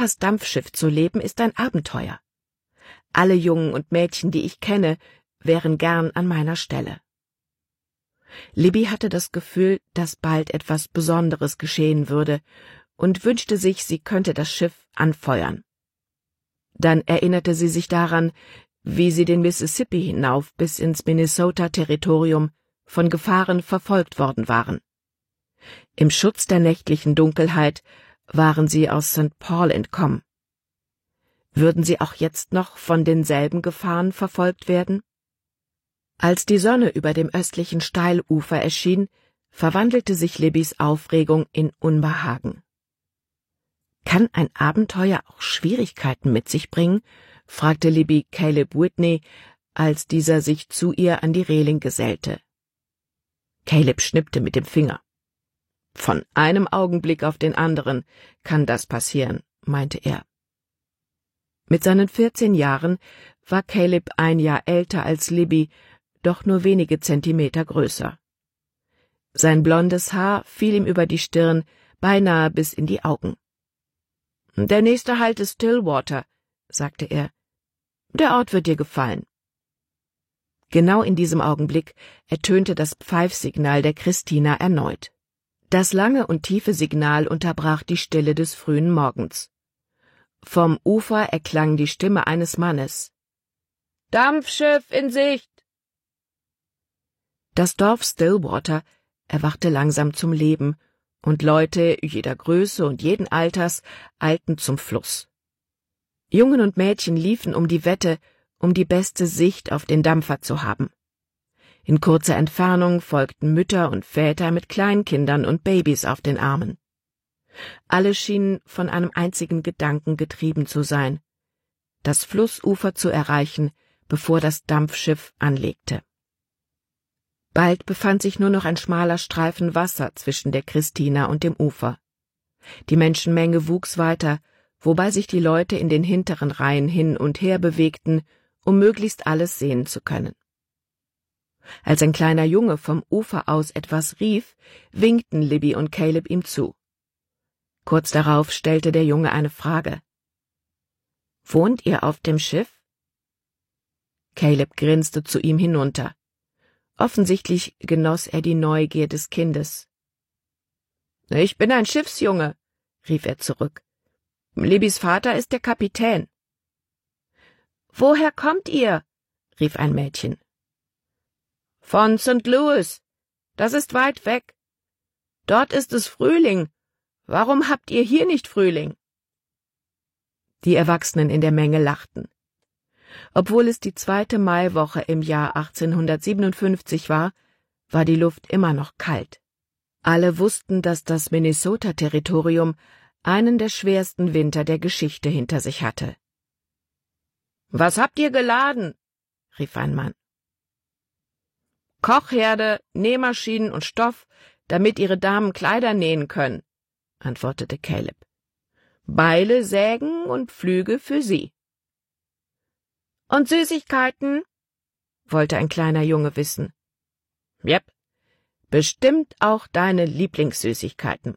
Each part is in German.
Papas Dampfschiff zu leben, ist ein Abenteuer. Alle Jungen und Mädchen, die ich kenne, wären gern an meiner Stelle. Libby hatte das Gefühl, dass bald etwas Besonderes geschehen würde und wünschte sich, sie könnte das Schiff anfeuern. Dann erinnerte sie sich daran, wie sie den Mississippi hinauf bis ins Minnesota-Territorium von Gefahren verfolgt worden waren. Im Schutz der nächtlichen Dunkelheit waren sie aus St. Paul entkommen. Würden sie auch jetzt noch von denselben Gefahren verfolgt werden? Als die Sonne über dem östlichen Steilufer erschien, verwandelte sich Libbys Aufregung in Unbehagen. »Kann ein Abenteuer auch Schwierigkeiten mit sich bringen?« fragte Libby Caleb Whitney, als dieser sich zu ihr an die Reling gesellte. Caleb schnippte mit dem Finger. »Von einem Augenblick auf den anderen kann das passieren«, meinte er. Mit seinen 14 Jahren war Caleb ein Jahr älter als Libby, doch nur wenige Zentimeter größer. Sein blondes Haar fiel ihm über die Stirn, beinahe bis in die Augen. »Der nächste Halt ist Stillwater«, sagte er. »Der Ort wird dir gefallen.« Genau in diesem Augenblick ertönte das Pfeifsignal der Christina erneut. Das lange und tiefe Signal unterbrach die Stille des frühen Morgens. Vom Ufer erklang die Stimme eines Mannes. »Dampfschiff in Sicht!« Das Dorf Stillwater erwachte langsam zum Leben, und Leute jeder Größe und jeden Alters eilten zum Fluss. Jungen und Mädchen liefen um die Wette, um die beste Sicht auf den Dampfer zu haben. In kurzer Entfernung folgten Mütter und Väter mit Kleinkindern und Babys auf den Armen. Alle schienen von einem einzigen Gedanken getrieben zu sein: das Flussufer zu erreichen, bevor das Dampfschiff anlegte. Bald befand sich nur noch ein schmaler Streifen Wasser zwischen der Christina und dem Ufer. Die Menschenmenge wuchs weiter, wobei sich die Leute in den hinteren Reihen hin und her bewegten, um möglichst alles sehen zu können. Als ein kleiner Junge vom Ufer aus etwas rief, winkten Libby und Caleb ihm zu. Kurz darauf stellte der Junge eine Frage. »Wohnt ihr auf dem Schiff?« Caleb grinste zu ihm hinunter. Offensichtlich genoss er die Neugier des Kindes. »Ich bin ein Schiffsjunge«, rief er zurück. »Libbys Vater ist der Kapitän.« »Woher kommt ihr?« rief ein Mädchen. »Von St. Louis. Das ist weit weg. Dort ist es Frühling. Warum habt ihr hier nicht Frühling?« Die Erwachsenen in der Menge lachten. Obwohl es die 2. Maiwoche im Jahr 1857 war die Luft immer noch kalt. Alle wussten, dass das Minnesota-Territorium einen der schwersten Winter der Geschichte hinter sich hatte. »Was habt ihr geladen?« rief ein Mann. »Kochherde, Nähmaschinen und Stoff, damit ihre Damen Kleider nähen können«, antwortete Caleb. »Beile, Sägen und Pflüge für sie.« »Und Süßigkeiten?« wollte ein kleiner Junge wissen. »Jep, bestimmt auch deine Lieblingssüßigkeiten.«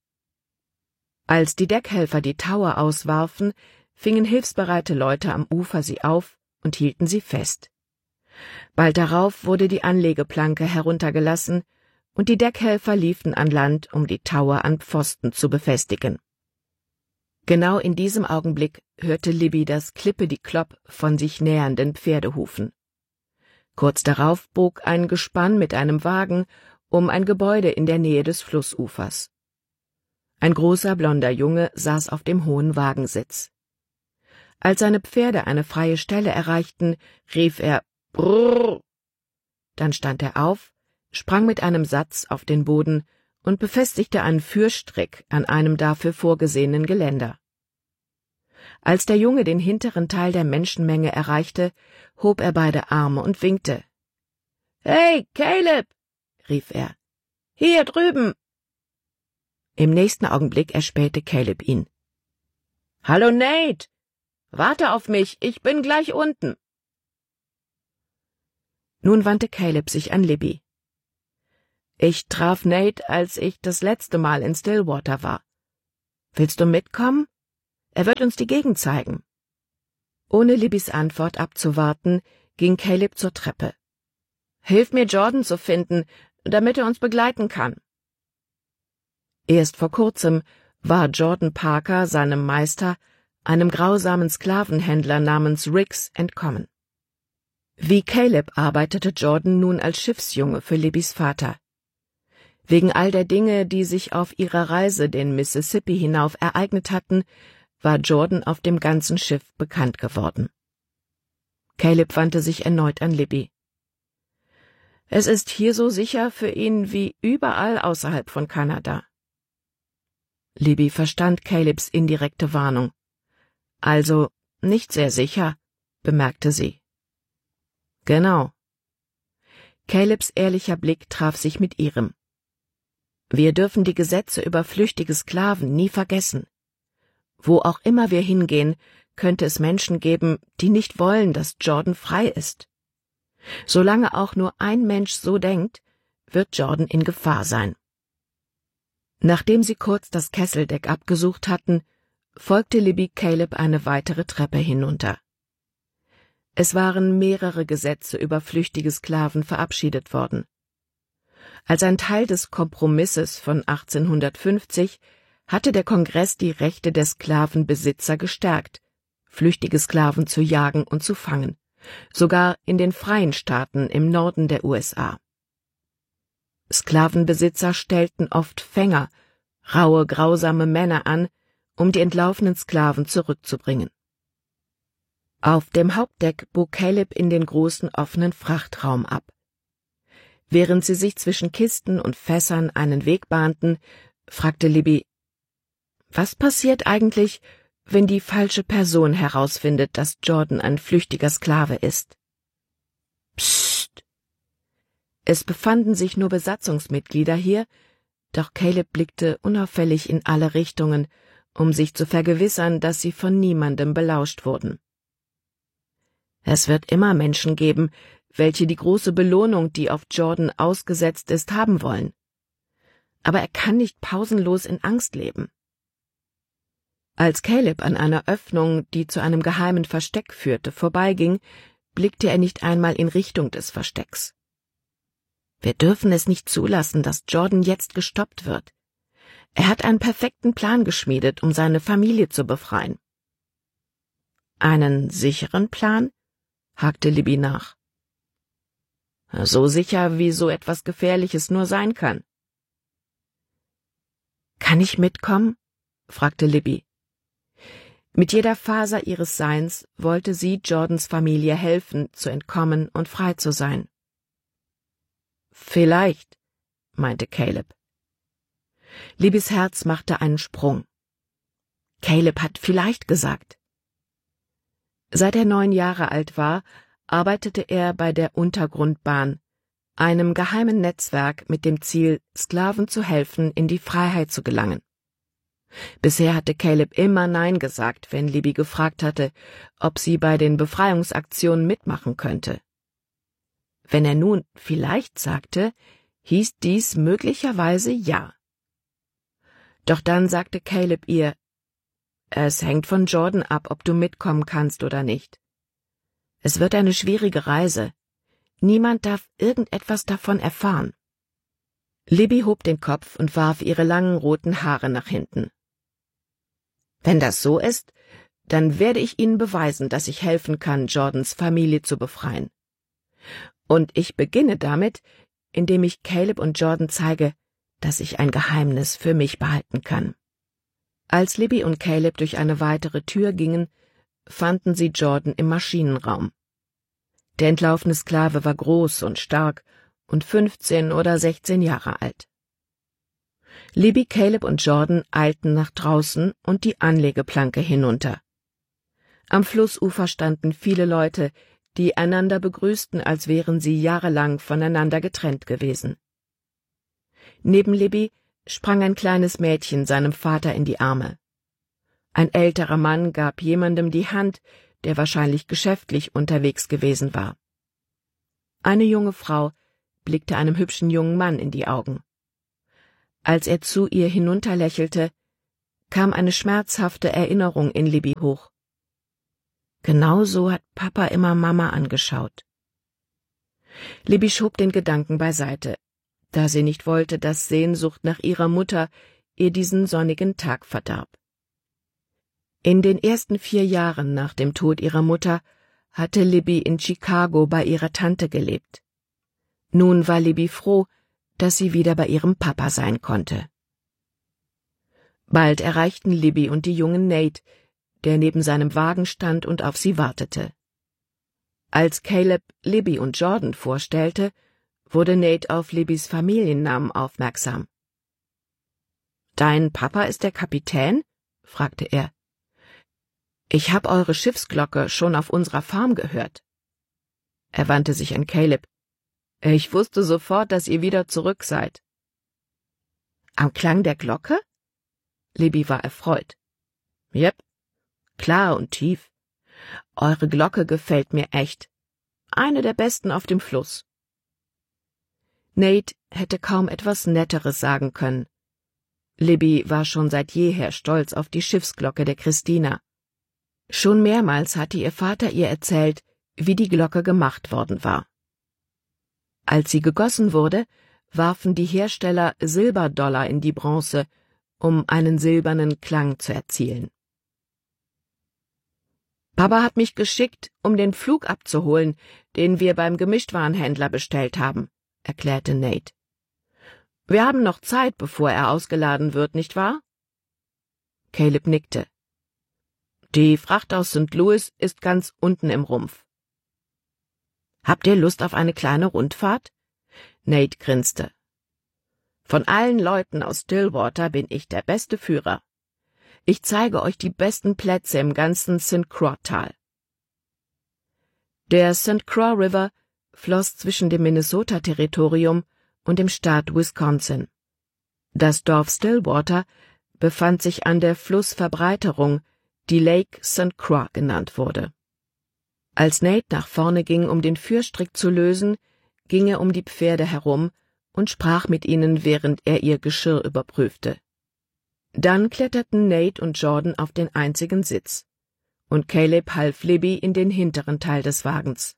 Als die Deckhelfer die Taue auswarfen, fingen hilfsbereite Leute am Ufer sie auf und hielten sie fest. Bald darauf wurde die Anlegeplanke heruntergelassen, und die Deckhelfer liefen an Land, um die Taue an Pfosten zu befestigen. Genau in diesem Augenblick hörte Libby das Klippedi-Klopp von sich nähernden Pferdehufen. Kurz darauf bog ein Gespann mit einem Wagen um ein Gebäude in der Nähe des Flussufers. Ein großer, blonder Junge saß auf dem hohen Wagensitz. Als seine Pferde eine freie Stelle erreichten, rief er »Brrr«. Dann stand er auf, sprang mit einem Satz auf den Boden und befestigte einen Führstrick an einem dafür vorgesehenen Geländer. Als der Junge den hinteren Teil der Menschenmenge erreichte, hob er beide Arme und winkte. »Hey, Caleb«, rief er, »hier drüben!« Im nächsten Augenblick erspähte Caleb ihn. »Hallo, Nate! Warte auf mich, ich bin gleich unten!« Nun wandte Caleb sich an Libby. »Ich traf Nate, als ich das letzte Mal in Stillwater war. Willst du mitkommen? Er wird uns die Gegend zeigen. Ohne Libbys Antwort abzuwarten, ging Caleb zur Treppe. »Hilf mir, Jordan zu finden, damit er uns begleiten kann.« Erst vor kurzem war Jordan Parker seinem Meister, einem grausamen Sklavenhändler namens Riggs, entkommen. Wie Caleb arbeitete Jordan nun als Schiffsjunge für Libbys Vater. Wegen all der Dinge, die sich auf ihrer Reise den Mississippi hinauf ereignet hatten, war Jordan auf dem ganzen Schiff bekannt geworden. Caleb wandte sich erneut an Libby. »Es ist hier so sicher für ihn wie überall außerhalb von Kanada.« Libby verstand Calebs indirekte Warnung. »Also nicht sehr sicher«, bemerkte sie. »Genau.« Calebs ehrlicher Blick traf sich mit ihrem. »Wir dürfen die Gesetze über flüchtige Sklaven nie vergessen. Wo auch immer wir hingehen, könnte es Menschen geben, die nicht wollen, dass Jordan frei ist. Solange auch nur ein Mensch so denkt, wird Jordan in Gefahr sein.« Nachdem sie kurz das Kesseldeck abgesucht hatten, folgte Libby Caleb eine weitere Treppe hinunter. Es waren mehrere Gesetze über flüchtige Sklaven verabschiedet worden. Als ein Teil des Kompromisses von 1850 hatte der Kongress die Rechte der Sklavenbesitzer gestärkt, flüchtige Sklaven zu jagen und zu fangen, sogar in den freien Staaten im Norden der USA. Sklavenbesitzer stellten oft Fänger, raue, grausame Männer an, um die entlaufenen Sklaven zurückzubringen. Auf dem Hauptdeck bog Caleb in den großen offenen Frachtraum ab. Während sie sich zwischen Kisten und Fässern einen Weg bahnten, fragte Libby: »Was passiert eigentlich, wenn die falsche Person herausfindet, dass Jordan ein flüchtiger Sklave ist?« »Psst!« Es befanden sich nur Besatzungsmitglieder hier, doch Caleb blickte unauffällig in alle Richtungen, um sich zu vergewissern, dass sie von niemandem belauscht wurden. Es wird immer Menschen geben, welche die große Belohnung, die auf Jordan ausgesetzt ist, haben wollen. Aber er kann nicht pausenlos in Angst leben. Als Caleb an einer Öffnung, die zu einem geheimen Versteck führte, vorbeiging, blickte er nicht einmal in Richtung des Verstecks. Wir dürfen es nicht zulassen, dass Jordan jetzt gestoppt wird. Er hat einen perfekten Plan geschmiedet, um seine Familie zu befreien. »Einen sicheren Plan?« hakte Libby nach. »So sicher, wie so etwas Gefährliches nur sein kann.« »Kann ich mitkommen?« fragte Libby. Mit jeder Faser ihres Seins wollte sie Jordans Familie helfen, zu entkommen und frei zu sein. »Vielleicht«, meinte Caleb. Libbys Herz machte einen Sprung. Caleb hat vielleicht gesagt. Seit er 9 Jahre alt war, arbeitete er bei der Untergrundbahn, einem geheimen Netzwerk mit dem Ziel, Sklaven zu helfen, in die Freiheit zu gelangen. Bisher hatte Caleb immer Nein gesagt, wenn Libby gefragt hatte, ob sie bei den Befreiungsaktionen mitmachen könnte. Wenn er nun vielleicht sagte, hieß dies möglicherweise ja. Doch dann sagte Caleb ihr: »Es hängt von Jordan ab, ob du mitkommen kannst oder nicht. Es wird eine schwierige Reise. Niemand darf irgendetwas davon erfahren.« Libby hob den Kopf und warf ihre langen roten Haare nach hinten. »Wenn das so ist, dann werde ich Ihnen beweisen, dass ich helfen kann, Jordans Familie zu befreien. Und ich beginne damit, indem ich Caleb und Jordan zeige, dass ich ein Geheimnis für mich behalten kann.« Als Libby und Caleb durch eine weitere Tür gingen, fanden sie Jordan im Maschinenraum. Der entlaufene Sklave war groß und stark und 15 oder 16 Jahre alt. Libby, Caleb und Jordan eilten nach draußen und die Anlegeplanke hinunter. Am Flussufer standen viele Leute, die einander begrüßten, als wären sie jahrelang voneinander getrennt gewesen. Neben Libby sprang ein kleines Mädchen seinem Vater in die Arme. Ein älterer Mann gab jemandem die Hand, der wahrscheinlich geschäftlich unterwegs gewesen war. Eine junge Frau blickte einem hübschen jungen Mann in die Augen. Als er zu ihr hinunterlächelte, kam eine schmerzhafte Erinnerung in Libby hoch. Genau so hat Papa immer Mama angeschaut. Libby schob den Gedanken beiseite, da sie nicht wollte, dass Sehnsucht nach ihrer Mutter ihr diesen sonnigen Tag verdarb. In den ersten 4 Jahren nach dem Tod ihrer Mutter hatte Libby in Chicago bei ihrer Tante gelebt. Nun war Libby froh, dass sie wieder bei ihrem Papa sein konnte. Bald erreichten Libby und die jungen Nate, der neben seinem Wagen stand und auf sie wartete. Als Caleb Libby und Jordan vorstellte, wurde Nate auf Libbys Familiennamen aufmerksam. »Dein Papa ist der Kapitän?« fragte er. »Ich hab eure Schiffsglocke schon auf unserer Farm gehört.« Er wandte sich an Caleb. »Ich wusste sofort, dass ihr wieder zurück seid.« »Am Klang der Glocke?« Libby war erfreut. »Jep, klar und tief. Eure Glocke gefällt mir echt. Eine der besten auf dem Fluss.« Nate hätte kaum etwas Netteres sagen können. Libby war schon seit jeher stolz auf die Schiffsglocke der Christina. Schon mehrmals hatte ihr Vater ihr erzählt, wie die Glocke gemacht worden war. Als sie gegossen wurde, warfen die Hersteller Silberdollar in die Bronze, um einen silbernen Klang zu erzielen. »Papa hat mich geschickt, um den Pflug abzuholen, den wir beim Gemischtwarenhändler bestellt haben«, erklärte Nate. »Wir haben noch Zeit, bevor er ausgeladen wird, nicht wahr?« Caleb nickte. »Die Fracht aus St. Louis ist ganz unten im Rumpf.« »Habt ihr Lust auf eine kleine Rundfahrt?« Nate grinste. »Von allen Leuten aus Stillwater bin ich der beste Führer. Ich zeige euch die besten Plätze im ganzen St. Croix-Tal.« Der St. Croix River floss zwischen dem Minnesota-Territorium und dem Staat Wisconsin. Das Dorf Stillwater befand sich an der Flussverbreiterung, die Lake St. Croix genannt wurde. Als Nate nach vorne ging, um den Führstrick zu lösen, ging er um die Pferde herum und sprach mit ihnen, während er ihr Geschirr überprüfte. Dann kletterten Nate und Jordan auf den einzigen Sitz, und Caleb half Libby in den hinteren Teil des Wagens.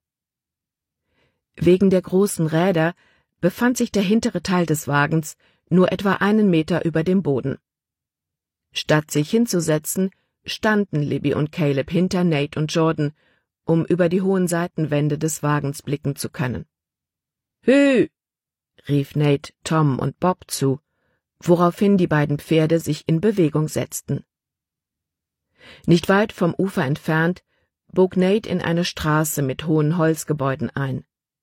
Wegen der großen Räder befand sich der hintere Teil des Wagens nur etwa 1 Meter über dem Boden. Statt sich hinzusetzen, standen Libby und Caleb hinter Nate und Jordan, um über die hohen Seitenwände des Wagens blicken zu können. »Hü!« rief Nate Tom und Bob zu, woraufhin die beiden Pferde sich in Bewegung setzten. Nicht weit vom Ufer entfernt bog Nate in eine Straße mit hohen Holzgebäuden ein.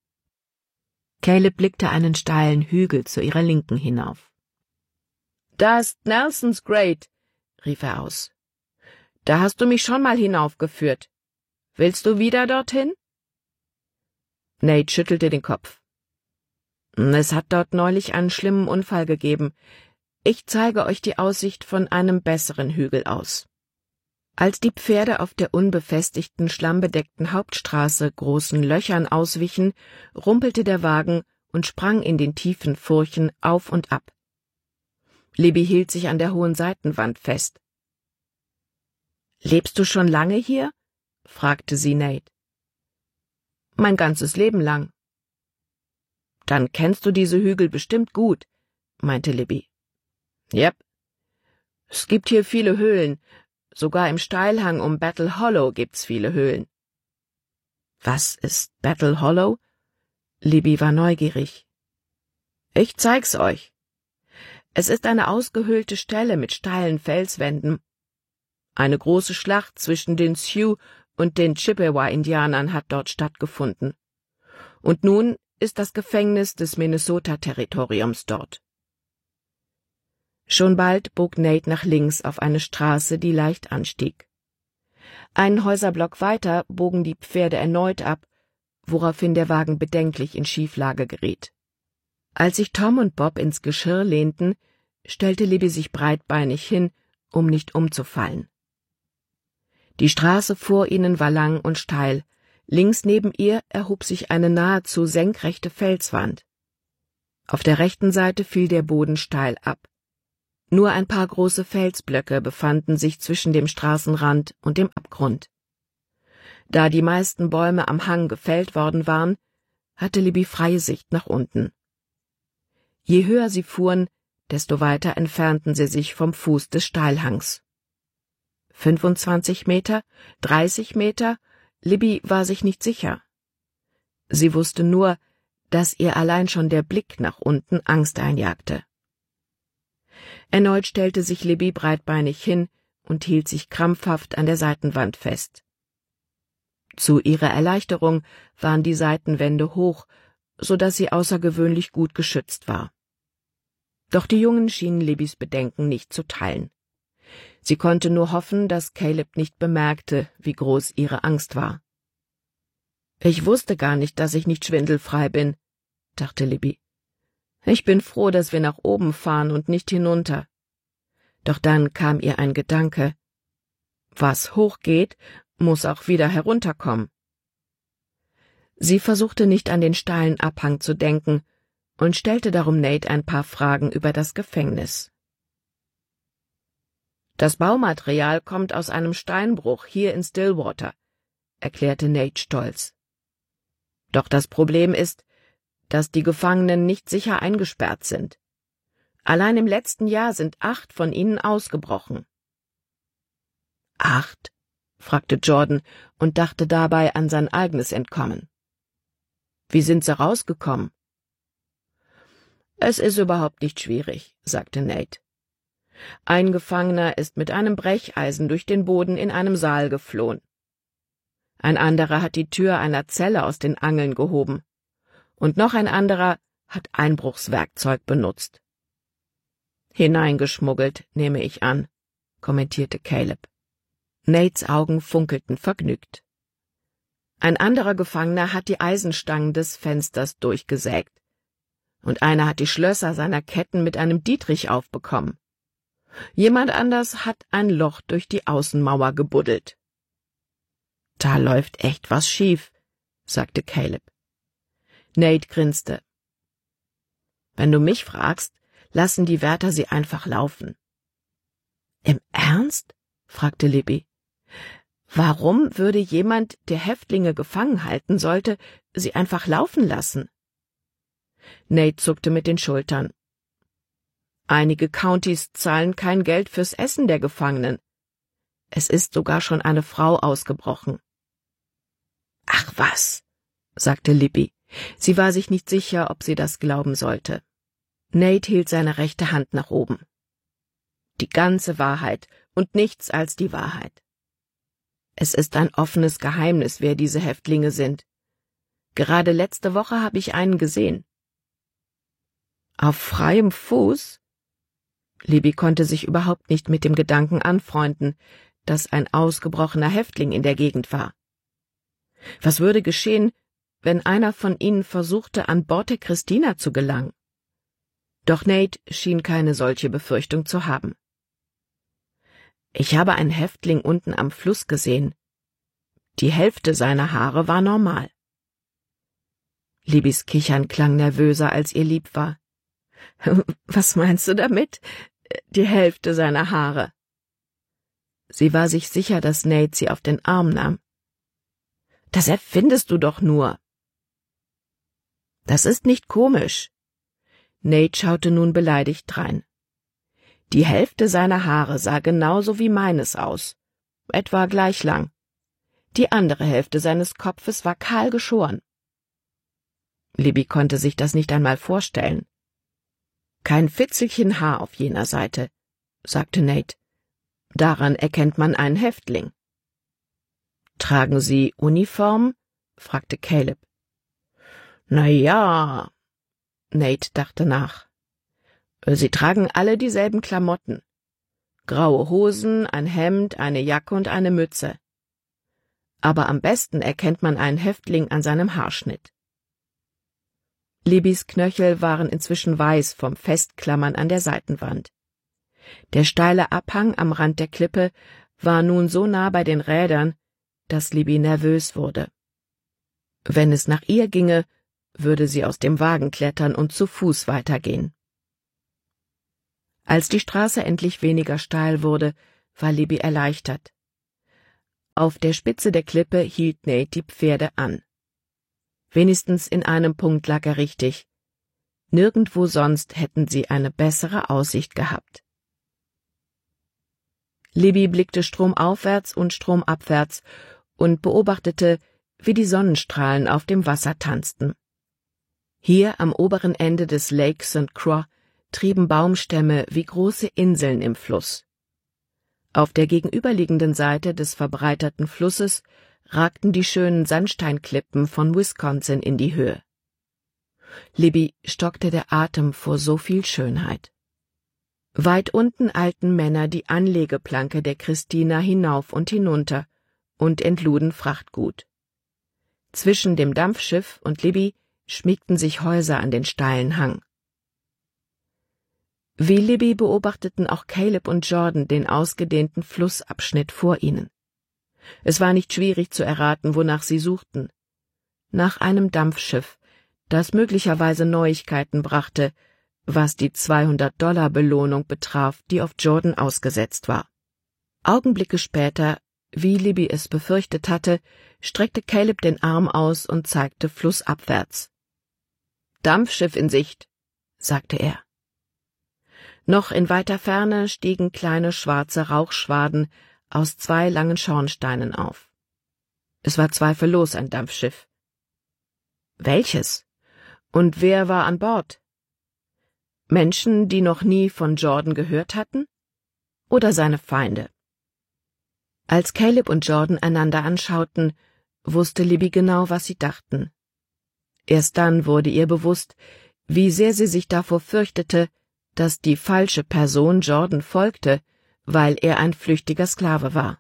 Caleb blickte einen steilen Hügel zu ihrer Linken hinauf. »Da ist Nelson's Grate«, rief er aus. »Da hast du mich schon mal hinaufgeführt. Willst du wieder dorthin?« Nate schüttelte den Kopf. »Es hat dort neulich einen schlimmen Unfall gegeben. Ich zeige euch die Aussicht von einem besseren Hügel aus.« Als die Pferde auf der unbefestigten, schlammbedeckten Hauptstraße großen Löchern auswichen, rumpelte der Wagen und sprang in den tiefen Furchen auf und ab. Libby hielt sich an der hohen Seitenwand fest. »Lebst du schon lange hier?« fragte sie Nate. »Mein ganzes Leben lang.« »Dann kennst du diese Hügel bestimmt gut«, meinte Libby. »Jep. Es gibt hier viele Höhlen. Sogar im Steilhang um Battle Hollow gibt's viele Höhlen.« »Was ist Battle Hollow?« Libby war neugierig. »Ich zeig's euch. Es ist eine ausgehöhlte Stelle mit steilen Felswänden. Eine große Schlacht zwischen den Sioux und den Chippewa-Indianern hat dort stattgefunden. Und nun ist das Gefängnis des Minnesota-Territoriums dort.« Schon bald bog Nate nach links auf eine Straße, die leicht anstieg. Einen Häuserblock weiter bogen die Pferde erneut ab, woraufhin der Wagen bedenklich in Schieflage geriet. Als sich Tom und Bob ins Geschirr lehnten, stellte Libby sich breitbeinig hin, um nicht umzufallen. Die Straße vor ihnen war lang und steil, links neben ihr erhob sich eine nahezu senkrechte Felswand. Auf der rechten Seite fiel der Boden steil ab. Nur ein paar große Felsblöcke befanden sich zwischen dem Straßenrand und dem Abgrund. Da die meisten Bäume am Hang gefällt worden waren, hatte Libby freie Sicht nach unten. Je höher sie fuhren, desto weiter entfernten sie sich vom Fuß des Steilhangs. 25 Meter, 30 Meter, Libby war sich nicht sicher. Sie wusste nur, dass ihr allein schon der Blick nach unten Angst einjagte. Erneut stellte sich Libby breitbeinig hin und hielt sich krampfhaft an der Seitenwand fest. Zu ihrer Erleichterung waren die Seitenwände hoch, so dass sie außergewöhnlich gut geschützt war. Doch die Jungen schienen Libbys Bedenken nicht zu teilen. Sie konnte nur hoffen, dass Caleb nicht bemerkte, wie groß ihre Angst war. »Ich wusste gar nicht, dass ich nicht schwindelfrei bin«, dachte Libby. »Ich bin froh, dass wir nach oben fahren und nicht hinunter.« Doch dann kam ihr ein Gedanke. Was hochgeht, muss auch wieder herunterkommen. Sie versuchte nicht an den steilen Abhang zu denken und stellte darum Nate ein paar Fragen über das Gefängnis. »Das Baumaterial kommt aus einem Steinbruch hier in Stillwater«, erklärte Nate stolz. »Doch das Problem ist, dass die Gefangenen nicht sicher eingesperrt sind. Allein im letzten Jahr sind 8 von ihnen ausgebrochen.« »8?« fragte Jordan und dachte dabei an sein eigenes Entkommen. »Wie sind sie rausgekommen?« »Es ist überhaupt nicht schwierig«, sagte Nate. »Ein Gefangener ist mit einem Brecheisen durch den Boden in einem Saal geflohen. Ein anderer hat die Tür einer Zelle aus den Angeln gehoben. Und noch ein anderer hat Einbruchswerkzeug benutzt.« »Hineingeschmuggelt, nehme ich an«, kommentierte Caleb. Nates Augen funkelten vergnügt. »Ein anderer Gefangener hat die Eisenstangen des Fensters durchgesägt. Und einer hat die Schlösser seiner Ketten mit einem Dietrich aufbekommen. Jemand anders hat ein Loch durch die Außenmauer gebuddelt.« »Da läuft echt was schief«, sagte Caleb. Nate grinste. »Wenn du mich fragst, lassen die Wärter sie einfach laufen.« »Im Ernst?« fragte Libby. »Warum würde jemand, der Häftlinge gefangen halten sollte, sie einfach laufen lassen?« Nate zuckte mit den Schultern. »Einige Countys zahlen kein Geld fürs Essen der Gefangenen. Es ist sogar schon eine Frau ausgebrochen.« »Ach was«, sagte Libby. Sie war sich nicht sicher, ob sie das glauben sollte. Nate hielt seine rechte Hand nach oben. »Die ganze Wahrheit und nichts als die Wahrheit. Es ist ein offenes Geheimnis, wer diese Häftlinge sind. Gerade letzte Woche habe ich einen gesehen.« »Auf freiem Fuß?« Libby konnte sich überhaupt nicht mit dem Gedanken anfreunden, dass ein ausgebrochener Häftling in der Gegend war. Was würde geschehen, wenn einer von ihnen versuchte, an Bord der Christina zu gelangen? Doch Nate schien keine solche Befürchtung zu haben. »Ich habe einen Häftling unten am Fluss gesehen. Die Hälfte seiner Haare war normal.« Libbys Kichern klang nervöser, als ihr lieb war. »Was meinst du damit? Die Hälfte seiner Haare?« Sie war sich sicher, dass Nate sie auf den Arm nahm. »Das erfindest du doch nur.« »Das ist nicht komisch.« Nate schaute nun beleidigt drein. »Die Hälfte seiner Haare sah genauso wie meines aus, etwa gleich lang. Die andere Hälfte seines Kopfes war kahl geschoren.« Libby konnte sich das nicht einmal vorstellen. »Kein Fitzelchen Haar auf jener Seite«, sagte Nate. »Daran erkennt man einen Häftling.« »Tragen Sie Uniform?« fragte Caleb. »Na ja«, Nate dachte nach. »Sie tragen alle dieselben Klamotten. Graue Hosen, ein Hemd, eine Jacke und eine Mütze. Aber am besten erkennt man einen Häftling an seinem Haarschnitt.« Libbys Knöchel waren inzwischen weiß vom Festklammern an der Seitenwand. Der steile Abhang am Rand der Klippe war nun so nah bei den Rädern, dass Libby nervös wurde. Wenn es nach ihr ginge, würde sie aus dem Wagen klettern und zu Fuß weitergehen. Als die Straße endlich weniger steil wurde, war Libby erleichtert. Auf der Spitze der Klippe hielt Nate die Pferde an. Wenigstens in einem Punkt lag er richtig. Nirgendwo sonst hätten sie eine bessere Aussicht gehabt. Libby blickte stromaufwärts und stromabwärts und beobachtete, wie die Sonnenstrahlen auf dem Wasser tanzten. Hier am oberen Ende des Lake St. Croix trieben Baumstämme wie große Inseln im Fluss. Auf der gegenüberliegenden Seite des verbreiterten Flusses ragten die schönen Sandsteinklippen von Wisconsin in die Höhe. Libby stockte der Atem vor so viel Schönheit. Weit unten eilten Männer die Anlegeplanke der Christina hinauf und hinunter und entluden Frachtgut. Zwischen dem Dampfschiff und Libby schmiegten sich Häuser an den steilen Hang. Wie Libby beobachteten auch Caleb und Jordan den ausgedehnten Flussabschnitt vor ihnen. Es war nicht schwierig zu erraten, wonach sie suchten. Nach einem Dampfschiff, das möglicherweise Neuigkeiten brachte, was die $200 betraf, die auf Jordan ausgesetzt war. Augenblicke später, wie Libby es befürchtet hatte, streckte Caleb den Arm aus und zeigte flussabwärts. »Dampfschiff in Sicht«, sagte er. Noch in weiter Ferne stiegen kleine schwarze Rauchschwaden aus 2 langen Schornsteinen auf. Es war zweifellos ein Dampfschiff. Welches? Und wer war an Bord? Menschen, die noch nie von Jordan gehört hatten? Oder seine Feinde? Als Caleb und Jordan einander anschauten, wusste Libby genau, was sie dachten. Erst dann wurde ihr bewusst, wie sehr sie sich davor fürchtete, dass die falsche Person Jordan folgte, weil er ein flüchtiger Sklave war.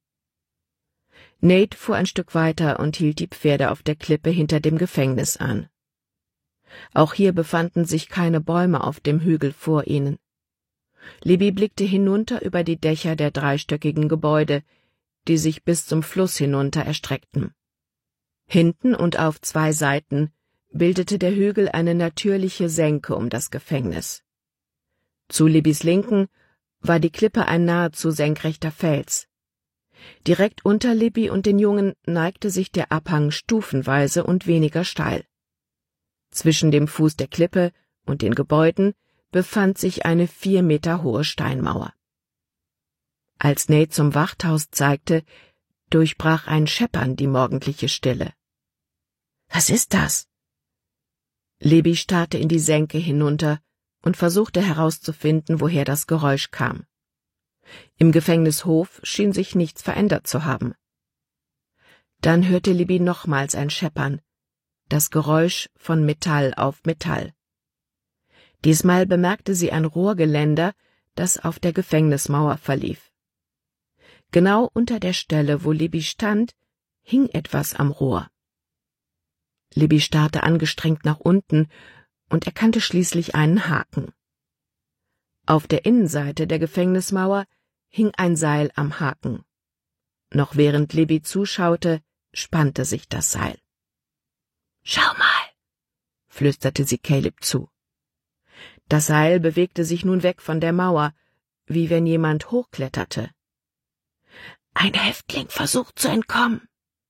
Nate fuhr ein Stück weiter und hielt die Pferde auf der Klippe hinter dem Gefängnis an. Auch hier befanden sich keine Bäume auf dem Hügel vor ihnen. Libby blickte hinunter über die Dächer der 3-stöckigen Gebäude, die sich bis zum Fluss hinunter erstreckten. Hinten und auf 2 Seiten bildete der Hügel eine natürliche Senke um das Gefängnis. Zu Libbys Linken war die Klippe ein nahezu senkrechter Fels. Direkt unter Libby und den Jungen neigte sich der Abhang stufenweise und weniger steil. Zwischen dem Fuß der Klippe und den Gebäuden befand sich eine 4 Meter hohe Steinmauer. Als Nate zum Wachthaus zeigte, durchbrach ein Scheppern die morgendliche Stille. »Was ist das?« Libby starrte in die Senke hinunter und versuchte herauszufinden, woher das Geräusch kam. Im Gefängnishof schien sich nichts verändert zu haben. Dann hörte Libby nochmals ein Scheppern, das Geräusch von Metall auf Metall. Diesmal bemerkte sie ein Rohrgeländer, das auf der Gefängnismauer verlief. Genau unter der Stelle, wo Libby stand, hing etwas am Rohr. Libby starrte angestrengt nach unten und erkannte schließlich einen Haken. Auf der Innenseite der Gefängnismauer hing ein Seil am Haken. Noch während Libby zuschaute, spannte sich das Seil. »Schau mal«, flüsterte sie Caleb zu. Das Seil bewegte sich nun weg von der Mauer, wie wenn jemand hochkletterte. »Ein Häftling versucht zu entkommen.«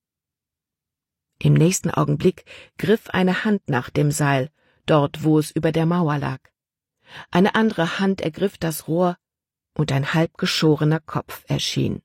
Im nächsten Augenblick griff eine Hand nach dem Seil, dort wo es über der Mauer lag. Eine andere Hand ergriff das Rohr, und ein halbgeschorener Kopf erschien.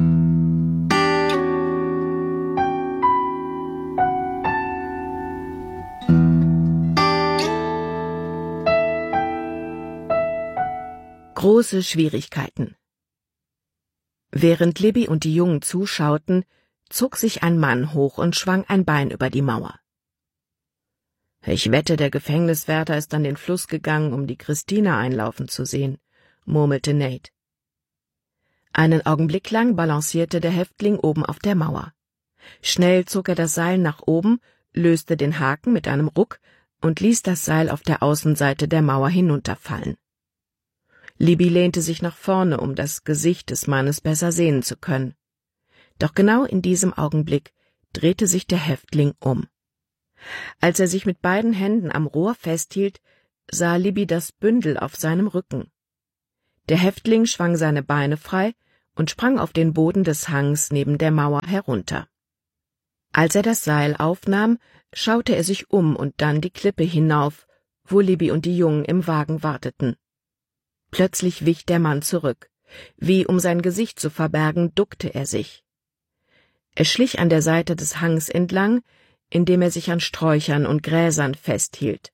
Große Schwierigkeiten. Während Libby und die Jungen zuschauten, zog sich ein Mann hoch und schwang ein Bein über die Mauer. »Ich wette, der Gefängniswärter ist an den Fluss gegangen, um die Christina einlaufen zu sehen«, murmelte Nate. Einen Augenblick lang balancierte der Häftling oben auf der Mauer. Schnell zog er das Seil nach oben, löste den Haken mit einem Ruck und ließ das Seil auf der Außenseite der Mauer hinunterfallen. Libby lehnte sich nach vorne, um das Gesicht des Mannes besser sehen zu können. Doch genau in diesem Augenblick drehte sich der Häftling um. Als er sich mit beiden Händen am Rohr festhielt, sah Libby das Bündel auf seinem Rücken. Der Häftling schwang seine Beine frei und sprang auf den Boden des Hangs neben der Mauer herunter. Als er das Seil aufnahm, schaute er sich um und dann die Klippe hinauf, wo Libby und die Jungen im Wagen warteten. Plötzlich wich der Mann zurück. Wie um sein Gesicht zu verbergen, duckte er sich. Er schlich an der Seite des Hangs entlang, indem er sich an Sträuchern und Gräsern festhielt.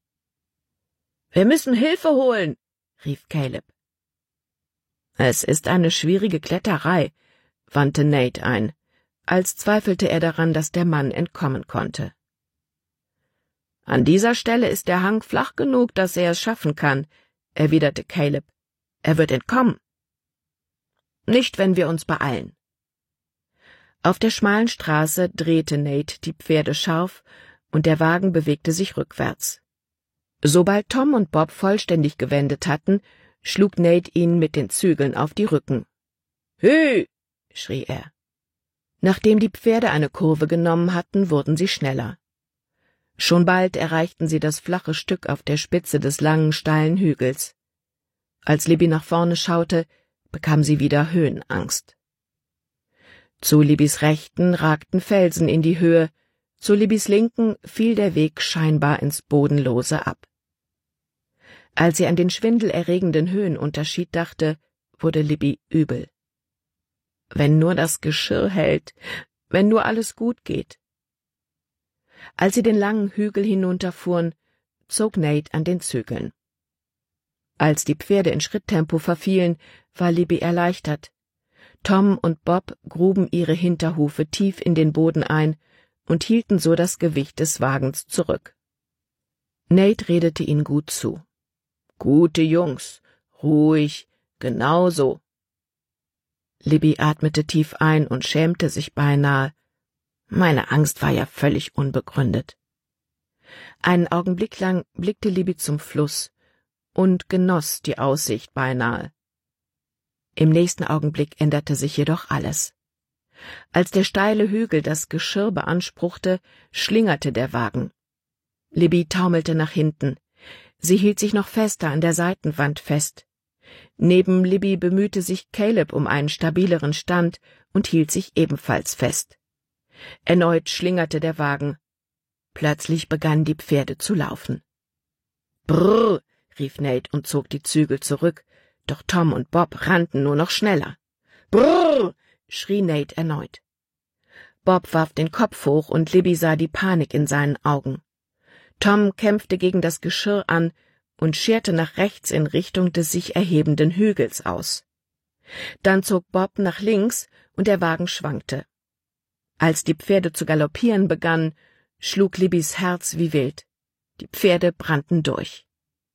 »Wir müssen Hilfe holen«, rief Caleb. »Es ist eine schwierige Kletterei«, wandte Nate ein, als zweifelte er daran, dass der Mann entkommen konnte. »An dieser Stelle ist der Hang flach genug, dass er es schaffen kann«, erwiderte Caleb. »Er wird entkommen.« »Nicht, wenn wir uns beeilen.« Auf der schmalen Straße drehte Nate die Pferde scharf, und der Wagen bewegte sich rückwärts. Sobald Tom und Bob vollständig gewendet hatten, schlug Nate ihnen mit den Zügeln auf die Rücken. »Hü!« schrie er. Nachdem die Pferde eine Kurve genommen hatten, wurden sie schneller. Schon bald erreichten sie das flache Stück auf der Spitze des langen, steilen Hügels. Als Libby nach vorne schaute, bekam sie wieder Höhenangst. Zu Libbys Rechten ragten Felsen in die Höhe, zu Libbys Linken fiel der Weg scheinbar ins Bodenlose ab. Als sie an den schwindelerregenden Höhenunterschied dachte, wurde Libby übel. Wenn nur das Geschirr hält, wenn nur alles gut geht. Als sie den langen Hügel hinunterfuhren, zog Nate an den Zügeln. Als die Pferde in Schritttempo verfielen, war Libby erleichtert. Tom und Bob gruben ihre Hinterhufe tief in den Boden ein und hielten so das Gewicht des Wagens zurück. Nate redete ihnen gut zu. »Gute Jungs, ruhig, genau so.« Libby atmete tief ein und schämte sich beinahe. Meine Angst war ja völlig unbegründet. Einen Augenblick lang blickte Libby zum Fluss und genoss die Aussicht beinahe. Im nächsten Augenblick änderte sich jedoch alles. Als der steile Hügel das Geschirr beanspruchte, schlingerte der Wagen. Libby taumelte nach hinten. Sie hielt sich noch fester an der Seitenwand fest. Neben Libby bemühte sich Caleb um einen stabileren Stand und hielt sich ebenfalls fest. Erneut schlingerte der Wagen. Plötzlich begannen die Pferde zu laufen. »Brrr«, rief Nate und zog die Zügel zurück, doch Tom und Bob rannten nur noch schneller. »Brrr«, schrie Nate erneut. Bob warf den Kopf hoch und Libby sah die Panik in seinen Augen. Tom kämpfte gegen das Geschirr an und scherte nach rechts in Richtung des sich erhebenden Hügels aus. Dann zog Bob nach links und der Wagen schwankte. Als die Pferde zu galoppieren begannen, schlug Libbys Herz wie wild. Die Pferde brannten durch.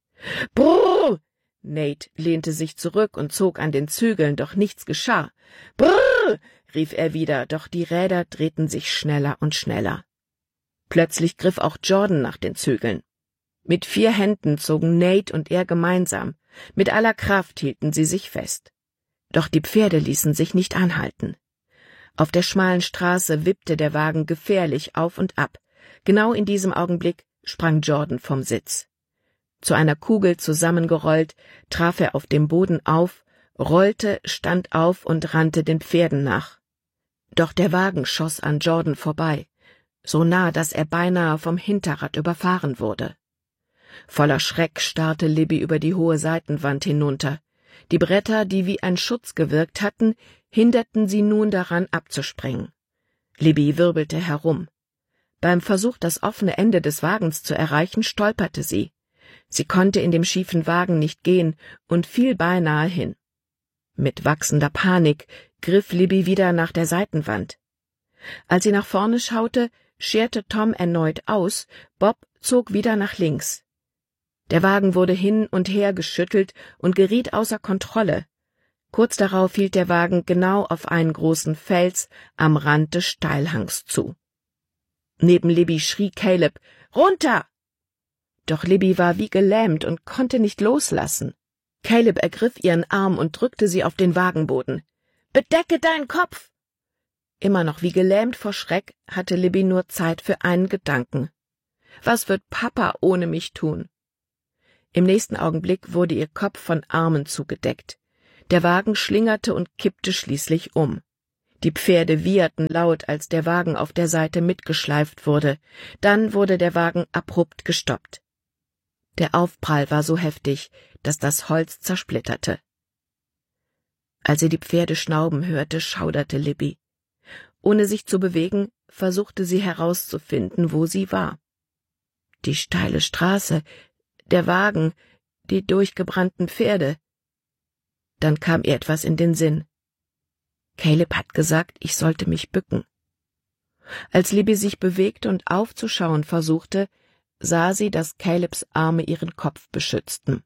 »Brrr!« Nate lehnte sich zurück und zog an den Zügeln, doch nichts geschah. »Brrr!« rief er wieder, doch die Räder drehten sich schneller und schneller. Plötzlich griff auch Jordan nach den Zügeln. Mit 4 Händen zogen Nate und er gemeinsam. Mit aller Kraft hielten sie sich fest. Doch die Pferde ließen sich nicht anhalten. Auf der schmalen Straße wippte der Wagen gefährlich auf und ab. Genau in diesem Augenblick sprang Jordan vom Sitz. Zu einer Kugel zusammengerollt, traf er auf dem Boden auf, rollte, stand auf und rannte den Pferden nach. Doch der Wagen schoss an Jordan vorbei, so nah, dass er beinahe vom Hinterrad überfahren wurde. Voller Schreck starrte Libby über die hohe Seitenwand hinunter. Die Bretter, die wie ein Schutz gewirkt hatten, hinderten sie nun daran, abzuspringen. Libby wirbelte herum. Beim Versuch, das offene Ende des Wagens zu erreichen, stolperte sie. Sie konnte in dem schiefen Wagen nicht gehen und fiel beinahe hin. Mit wachsender Panik griff Libby wieder nach der Seitenwand. Als sie nach vorne schaute, scherte Tom erneut aus, Bob zog wieder nach links. Der Wagen wurde hin und her geschüttelt und geriet außer Kontrolle. Kurz darauf fiel der Wagen genau auf einen großen Fels am Rand des Steilhangs zu. Neben Libby schrie Caleb, »Runter!« Doch Libby war wie gelähmt und konnte nicht loslassen. Caleb ergriff ihren Arm und drückte sie auf den Wagenboden. »Bedecke deinen Kopf!« Immer noch wie gelähmt vor Schreck hatte Libby nur Zeit für einen Gedanken. »Was wird Papa ohne mich tun?« Im nächsten Augenblick wurde ihr Kopf von Armen zugedeckt. Der Wagen schlingerte und kippte schließlich um. Die Pferde wieherten laut, als der Wagen auf der Seite mitgeschleift wurde. Dann wurde der Wagen abrupt gestoppt. Der Aufprall war so heftig, dass das Holz zersplitterte. Als sie die Pferde schnauben hörte, schauderte Libby. Ohne sich zu bewegen, versuchte sie herauszufinden, wo sie war. Die steile Straße, der Wagen, die durchgebrannten Pferde. Dann kam ihr etwas in den Sinn. Caleb hat gesagt, ich sollte mich bücken. Als Libby sich bewegte und aufzuschauen versuchte, sah sie, dass Calebs Arme ihren Kopf beschützten.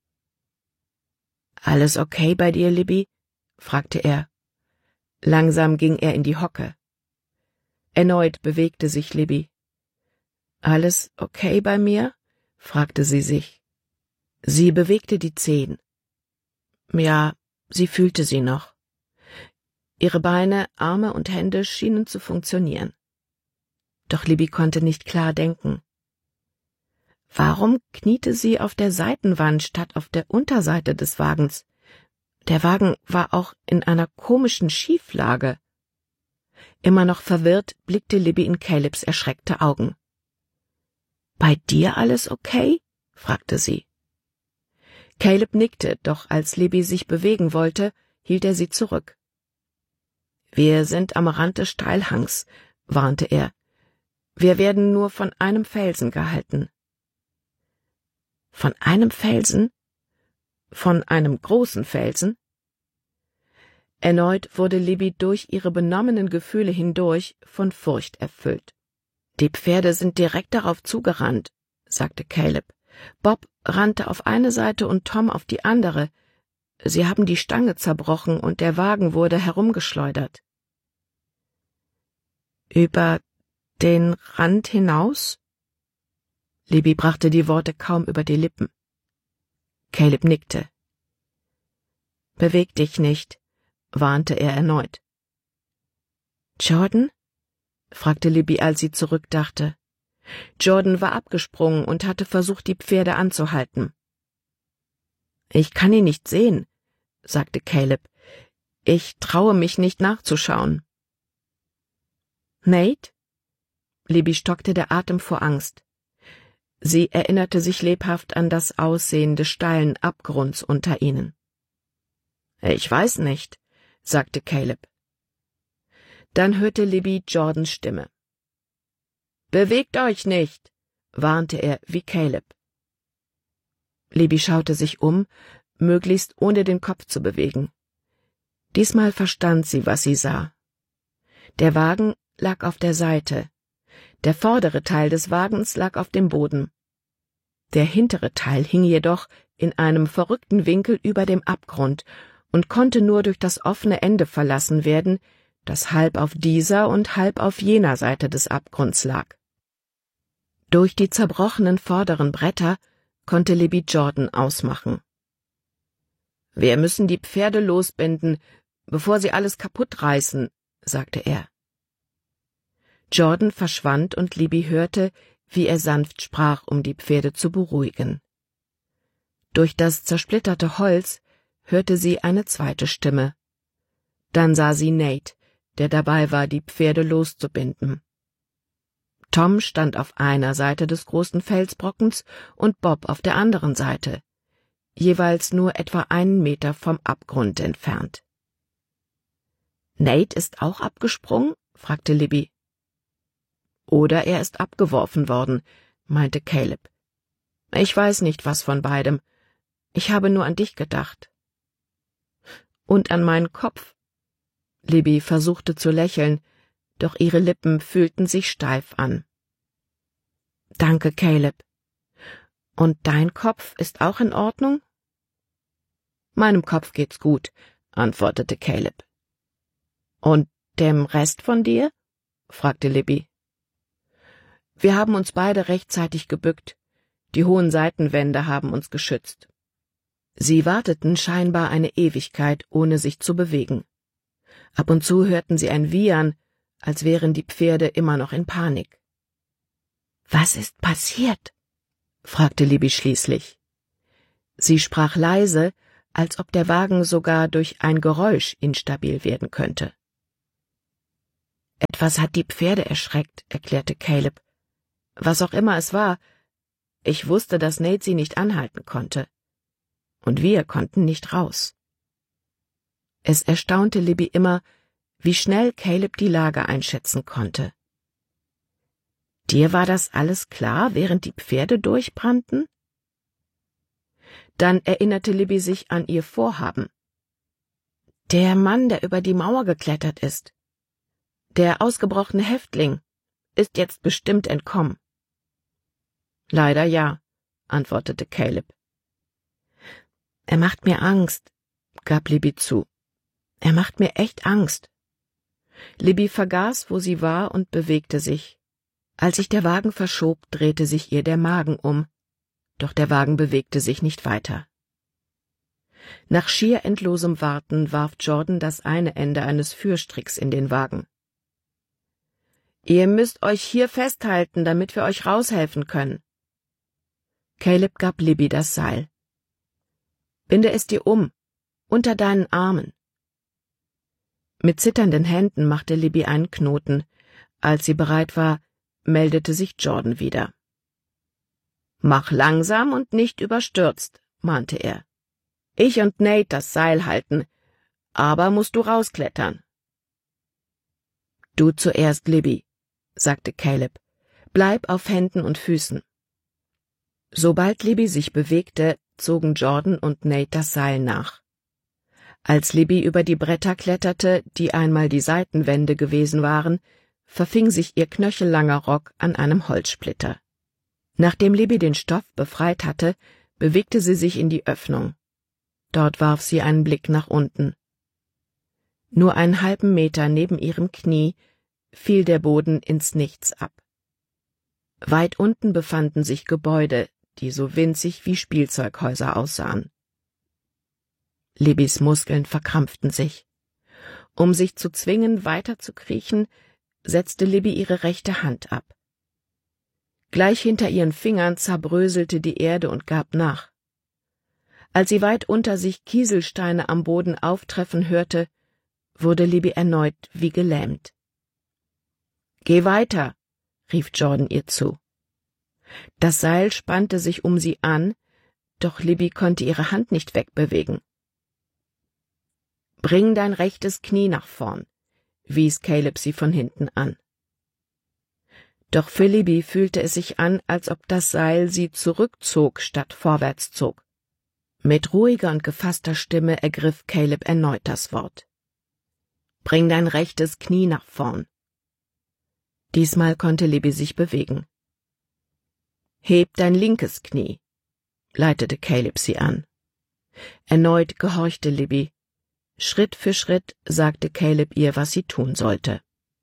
»Alles okay bei dir, Libby?« fragte er. Langsam ging er in die Hocke. Erneut bewegte sich Libby. »Alles okay bei mir?« fragte sie sich. Sie bewegte die Zehen. Ja, sie fühlte sie noch. Ihre Beine, Arme und Hände schienen zu funktionieren. Doch Libby konnte nicht klar denken. Warum kniete sie auf der Seitenwand statt auf der Unterseite des Wagens? Der Wagen war auch in einer komischen Schieflage. Immer noch verwirrt blickte Libby in Calebs erschreckte Augen. »Bei dir alles okay?« fragte sie. Caleb nickte, doch als Libby sich bewegen wollte, hielt er sie zurück. »Wir sind am Rand des Steilhangs«, warnte er. »Wir werden nur von einem Felsen gehalten.« »Von einem Felsen? Von einem großen Felsen?« Erneut wurde Libby durch ihre benommenen Gefühle hindurch von Furcht erfüllt. »Die Pferde sind direkt darauf zugerannt«, sagte Caleb. »Bob rannte auf eine Seite und Tom auf die andere. Sie haben die Stange zerbrochen und der Wagen wurde herumgeschleudert.« »Über den Rand hinaus?« Libby brachte die Worte kaum über die Lippen. Caleb nickte. »Beweg dich nicht«, warnte er erneut. »Jordan?« fragte Libby, als sie zurückdachte. Jordan war abgesprungen und hatte versucht, die Pferde anzuhalten. »Ich kann ihn nicht sehen«, sagte Caleb. »Ich traue mich nicht nachzuschauen.« »Nate?« Libby stockte der Atem vor Angst. Sie erinnerte sich lebhaft an das Aussehen des steilen Abgrunds unter ihnen. »Ich weiß nicht«, sagte Caleb. Dann hörte Libby Jordans Stimme. »Bewegt euch nicht«, warnte er wie Caleb. Libby schaute sich um, möglichst ohne den Kopf zu bewegen. Diesmal verstand sie, was sie sah. Der Wagen lag auf der Seite. Der vordere Teil des Wagens lag auf dem Boden. Der hintere Teil hing jedoch in einem verrückten Winkel über dem Abgrund und konnte nur durch das offene Ende verlassen werden, das halb auf dieser und halb auf jener Seite des Abgrunds lag. Durch die zerbrochenen vorderen Bretter konnte Libby Jordan ausmachen. »Wir müssen die Pferde losbinden, bevor sie alles kaputt reißen«, sagte er. Jordan verschwand und Libby hörte, wie er sanft sprach, um die Pferde zu beruhigen. Durch das zersplitterte Holz hörte sie eine zweite Stimme. Dann sah sie Nate, der dabei war, die Pferde loszubinden. Tom stand auf einer Seite des großen Felsbrockens und Bob auf der anderen Seite, jeweils nur etwa 1 Meter vom Abgrund entfernt. »Nate ist auch abgesprungen?« fragte Libby. »Oder er ist abgeworfen worden«, meinte Caleb. »Ich weiß nicht, was von beidem. Ich habe nur an dich gedacht.« »Und an meinen Kopf?« Libby versuchte zu lächeln, doch ihre Lippen fühlten sich steif an. »Danke, Caleb. Und dein Kopf ist auch in Ordnung?« »Meinem Kopf geht's gut«, antwortete Caleb. »Und dem Rest von dir?« fragte Libby. »Wir haben uns beide rechtzeitig gebückt. Die hohen Seitenwände haben uns geschützt.« Sie warteten scheinbar eine Ewigkeit, ohne sich zu bewegen. Ab und zu hörten sie ein Wiehern, als wären die Pferde immer noch in Panik. »Was ist passiert?« fragte Libby schließlich. Sie sprach leise, als ob der Wagen sogar durch ein Geräusch instabil werden könnte. »Etwas hat die Pferde erschreckt«, erklärte Caleb. »Was auch immer es war, ich wusste, dass Nate sie nicht anhalten konnte. Und wir konnten nicht raus.« Es erstaunte Libby immer, wie schnell Caleb die Lage einschätzen konnte. »Dir war das alles klar, während die Pferde durchbrannten?« Dann erinnerte Libby sich an ihr Vorhaben. »Der Mann, der über die Mauer geklettert ist, der ausgebrochene Häftling, ist jetzt bestimmt entkommen.« »Leider ja«, antwortete Caleb. »Er macht mir Angst«, gab Libby zu. »Er macht mir echt Angst.« Libby vergaß, wo sie war, und bewegte sich. Als sich der Wagen verschob, drehte sich ihr der Magen um, doch der Wagen bewegte sich nicht weiter. Nach schier endlosem Warten warf Jordan das eine Ende eines Führstricks in den Wagen. »Ihr müsst euch hier festhalten, damit wir euch raushelfen können.« Caleb gab Libby das Seil. »Binde es dir unter deinen Armen.« Mit zitternden Händen machte Libby einen Knoten. Als sie bereit war, meldete sich Jordan wieder. »Mach langsam und nicht überstürzt«, mahnte er. »Ich und Nate das Seil halten, aber musst du rausklettern.« »Du zuerst, Libby«, sagte Caleb. »Bleib auf Händen und Füßen.« Sobald Libby sich bewegte, zogen Jordan und Nate das Seil nach. Als Libby über die Bretter kletterte, die einmal die Seitenwände gewesen waren, verfing sich ihr knöchellanger Rock an einem Holzsplitter. Nachdem Libby den Stoff befreit hatte, bewegte sie sich in die Öffnung. Dort warf sie einen Blick nach unten. Nur einen halben Meter neben ihrem Knie fiel der Boden ins Nichts ab. Weit unten befanden sich Gebäude, die so winzig wie Spielzeughäuser aussahen. Libbys Muskeln verkrampften sich. Um sich zu zwingen, weiter zu kriechen, setzte Libby ihre rechte Hand ab. Gleich hinter ihren Fingern zerbröselte die Erde und gab nach. Als sie weit unter sich Kieselsteine am Boden auftreffen hörte, wurde Libby erneut wie gelähmt. »Geh weiter«, rief Jordan ihr zu. Das Seil spannte sich um sie an, doch Libby konnte ihre Hand nicht wegbewegen. »Bring dein rechtes Knie nach vorn«, wies Caleb sie von hinten an. Doch für Libby fühlte es sich an, als ob das Seil sie zurückzog statt vorwärts zog. Mit ruhiger und gefasster Stimme ergriff Caleb erneut das Wort. »Bring dein rechtes Knie nach vorn.« Diesmal konnte Libby sich bewegen. »Heb dein linkes Knie«, leitete Caleb sie an. Erneut gehorchte Libby. Schritt für Schritt sagte Caleb ihr, was sie tun sollte.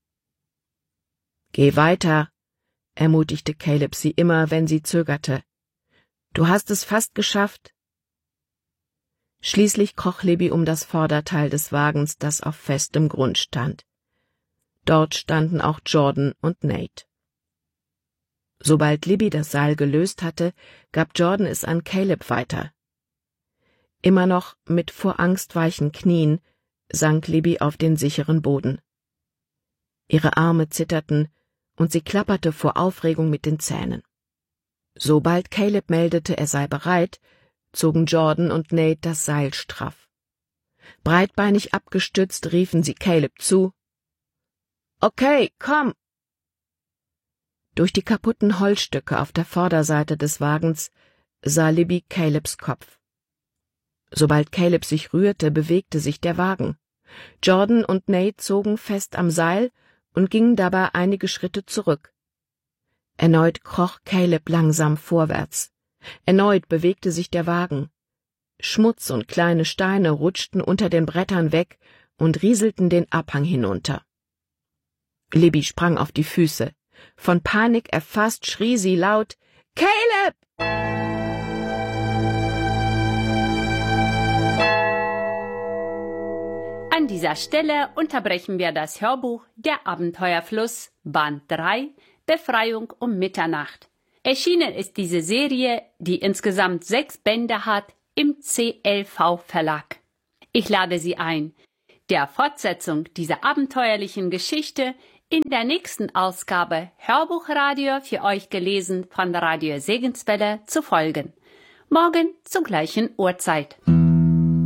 »Geh weiter«, ermutigte Caleb sie immer, wenn sie zögerte. »Du hast es fast geschafft.« Schließlich kroch Libby um das Vorderteil des Wagens, das auf festem Grund stand. Dort standen auch Jordan und Nate. Sobald Libby das Seil gelöst hatte, gab Jordan es an Caleb weiter. Immer noch mit vor Angst weichen Knien sank Libby auf den sicheren Boden. Ihre Arme zitterten und sie klapperte vor Aufregung mit den Zähnen. Sobald Caleb meldete, er sei bereit, zogen Jordan und Nate das Seil straff. Breitbeinig abgestützt riefen sie Caleb zu: »Okay, komm!« Durch die kaputten Holzstücke auf der Vorderseite des Wagens sah Libby Calebs Kopf. Sobald Caleb sich rührte, bewegte sich der Wagen. Jordan und Nate zogen fest am Seil und gingen dabei einige Schritte zurück. Erneut kroch Caleb langsam vorwärts. Erneut bewegte sich der Wagen. Schmutz und kleine Steine rutschten unter den Brettern weg und rieselten den Abhang hinunter. Libby sprang auf die Füße. Von Panik erfasst schrie sie laut: »Caleb!« An dieser Stelle unterbrechen wir das Hörbuch Der Abenteuerfluss, Band 3, Befreiung um Mitternacht. Erschienen ist diese Serie, die insgesamt 6 Bände hat, im CLV Verlag. Ich lade Sie ein, der Fortsetzung dieser abenteuerlichen Geschichte in der nächsten Ausgabe Hörbuchradio für euch gelesen von Radio Segenswelle zu folgen. Morgen zur gleichen Uhrzeit.